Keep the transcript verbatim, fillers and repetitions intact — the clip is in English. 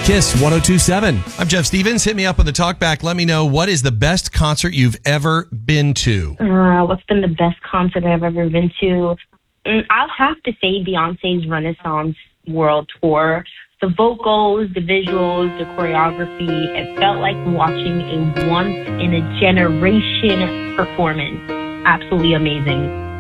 Kiss one oh two point seven. I'm Jeff Stevens. Hit me up on the talkback. Let me know, what is the best concert you've ever been to? Uh, what's been the best concert I've ever been to? Mm, I'll have to say Beyonce's Renaissance World Tour. The vocals, the visuals, the choreography, it felt like watching a once-in-a-generation performance. Absolutely amazing.